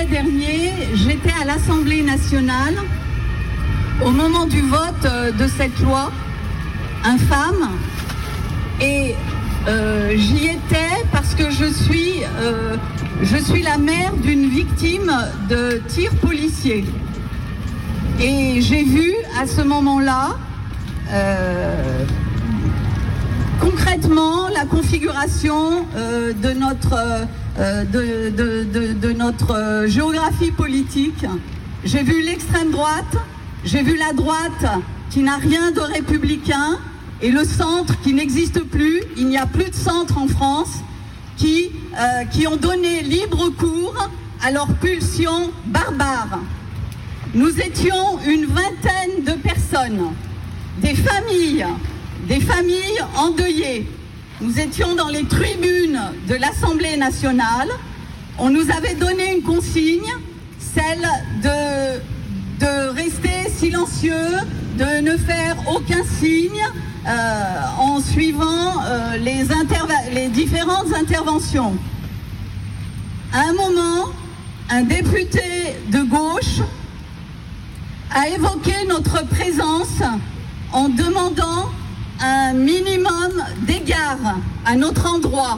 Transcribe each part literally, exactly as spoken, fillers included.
juillet dernier, j'étais à l'Assemblée nationale au moment du vote de cette loi infâme et euh, j'y étais parce que je suis, euh, je suis la mère d'une victime de tir policier. Et j'ai vu à ce moment-là euh, concrètement la configuration euh, de notre, euh, de, de, de, de notre euh, géographie politique. J'ai vu l'extrême droite, j'ai vu la droite qui n'a rien de républicain et le centre qui n'existe plus. Il n'y a plus de centre en France qui, euh, qui ont donné libre cours à leurs pulsions barbares. Nous étions une vingtaine de personnes, des familles, des familles endeuillées. Nous étions dans les tribunes de l'Assemblée nationale. On nous avait donné une consigne, celle de, de rester silencieux, de ne faire aucun signe euh, en suivant euh, les, les différentes interventions. À un moment, un député de gauche a évoqué notre présence en demandant un minimum d'égard à notre endroit.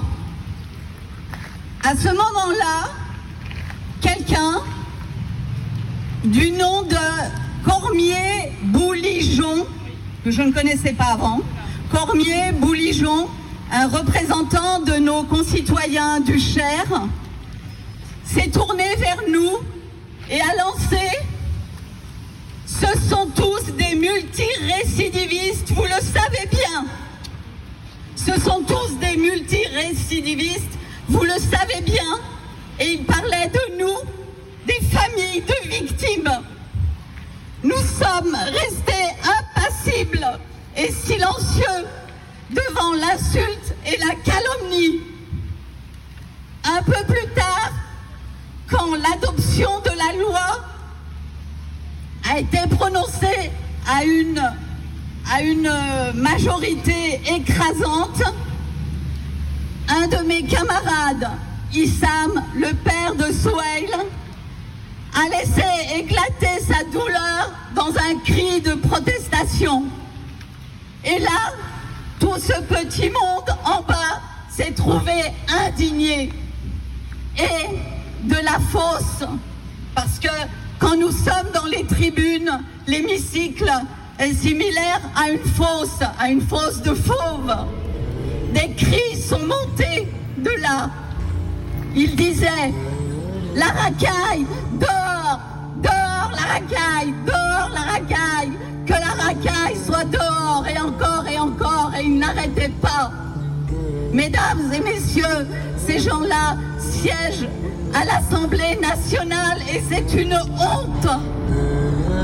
À ce moment-là, quelqu'un du nom de Cormier-Bouligeon, que je ne connaissais pas avant, Cormier-Bouligeon, un représentant de nos concitoyens du Cher, s'est tourné vers nous et a lancé: ce sont tous des multirécidivistes, vous le savez bien. Ce sont tous des multirécidivistes, vous le savez bien. Et il parlait de nous, des familles de victimes. Nous sommes restés impassibles et silencieux devant l'insulte et la calomnie. Un peu plus tard, quand l'adoption de la loi a été prononcée à une, à une majorité écrasante, un de mes camarades, Issam, le père de Souheil, a laissé éclater sa douleur dans un cri de protestation. Et là, tout ce petit monde en bas s'est trouvé indigné et de la fosse, parce que quand nous sommes dans les tribunes, l'hémicycle est similaire à une fosse, à une fosse de fauves. Des cris sont montés de là. Il disait: la racaille, dehors, dehors la racaille, dehors la racaille, que la racaille soit dehors, et encore et encore, et il n'arrêtait pas. Mesdames et messieurs, ces gens-là siègent à l'Assemblée nationale et c'est une honte.